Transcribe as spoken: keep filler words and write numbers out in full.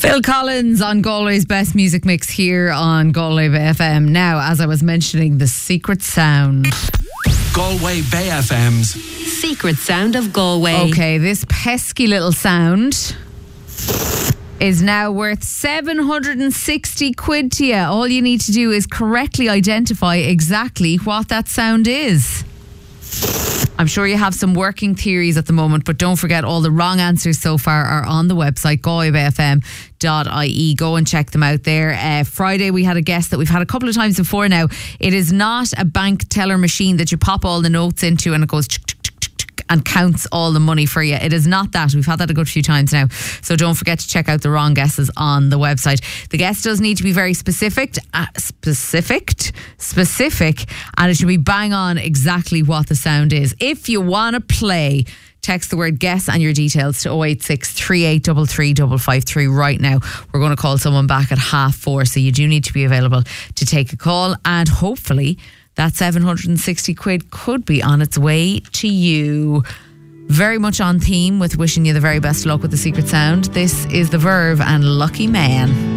Phil Collins on Galway's Best Music Mix here on Galway Bay F M. Now, as I was mentioning, the secret sound. Galway Bay F M's Secret Sound of Galway. Okay, this pesky little sound is now worth seven hundred sixty quid to you. All you need to do is correctly identify exactly what that sound is. I'm sure you have some working theories at the moment, but don't forget all the wrong answers so far are on the website galway bay f m dot I E. Go and check them out there. Uh, Friday we had a guest that we've had a couple of times before now. It is not a bank teller machine that you pop all the notes into and it goes and counts all the money for you. It is not that. We've had that a good few times now. So don't forget to check out the wrong guesses on the website. The guess does need to be very specific, uh, specific, specific, and it should be bang on exactly what the sound is. If you want to play, text the word guess and your details to oh eight six, three eight three three, five five three right now. We're going to call someone back at half four, so you do need to be available to take a call, and hopefully that seven hundred sixty quid could be on its way to you. Very much on theme with wishing you the very best of luck with the secret sound. This is The Verve and Lucky Man.